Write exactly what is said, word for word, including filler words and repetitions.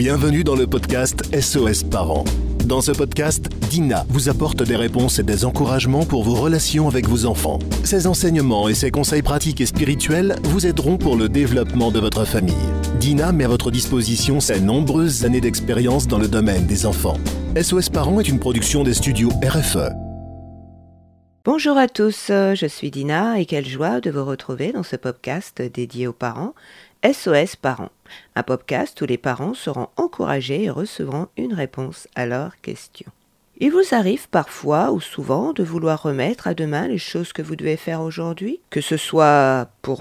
Bienvenue dans le podcast S O S Parents. Dans ce podcast, Dina vous apporte des réponses et des encouragements pour vos relations avec vos enfants. Ses enseignements et ses conseils pratiques et spirituels vous aideront pour le développement de votre famille. Dina met à votre disposition ses nombreuses années d'expérience dans le domaine des enfants. S O S Parents est une production des studios R F E. Bonjour à tous, je suis Dina et quelle joie de vous retrouver dans ce podcast dédié aux parents, S O S Parents, un podcast où les parents seront encouragés et recevront une réponse à leurs questions. Il vous arrive parfois ou souvent de vouloir remettre à demain les choses que vous devez faire aujourd'hui, que ce soit pour